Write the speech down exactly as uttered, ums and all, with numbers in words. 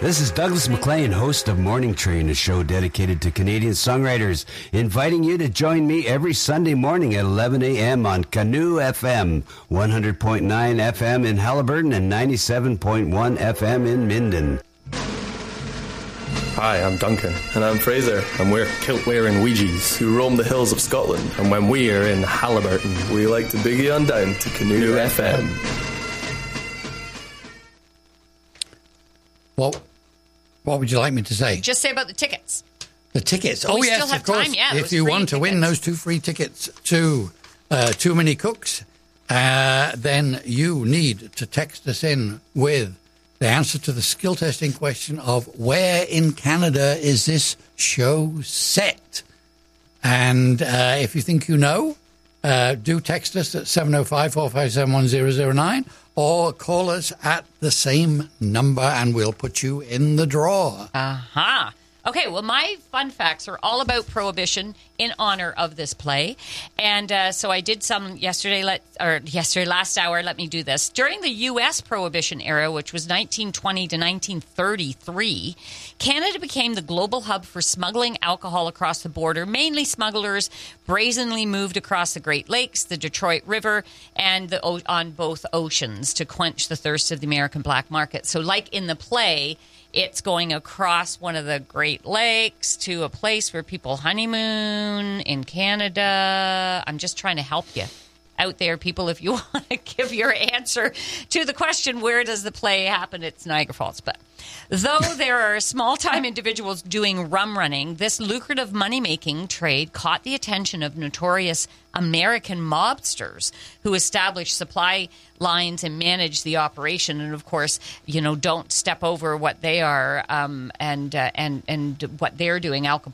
This is Douglas MacLean, host of Morning Train, a show dedicated to Canadian songwriters, inviting you to join me every Sunday morning at eleven a.m. on Canoe F M, one hundred point nine F M in Haliburton and ninety-seven point one F M in Minden. Hi, I'm Duncan. And I'm Fraser, and we're kilt-wearing Ouija's who roam the hills of Scotland. And when we are in Haliburton, we like to boogie on down to Canoe F M. Well, what would you like me to say? Just say about the tickets. The tickets. Well, oh, we yes, still have of course. time, yeah, if those you free want to win tickets. those two free tickets to uh, Too Many Cooks, uh, then you need to text us in with the answer to the skill testing question of where in Canada is this show set? And uh, if you think you know, uh, do text us at seven oh five, four five seven, one oh oh nine or call us at the same number and we'll put you in the draw. Aha. Uh-huh. Okay, well, my fun facts are all about Prohibition in honor of this play. And uh, so I did some yesterday, let, or yesterday, last hour, let me do this. During the U S Prohibition era, which was nineteen twenty to nineteen thirty-three, Canada became the global hub for smuggling alcohol across the border. Mainly smugglers brazenly moved across the Great Lakes, the Detroit River, and the, on both oceans to quench the thirst of the American black market. So like in the play, it's going across one of the Great Lakes to a place where people honeymoon in Canada. I'm just trying to help you out there, people. If you want to give your answer to the question, where does the play happen? It's Niagara Falls. But though there are small-time individuals doing rum running, this lucrative money-making trade caught the attention of notorious American mobsters who established supply lines and manage the operation. And, of course, you know, don't step over what they are um, and uh, and and what they're doing. Al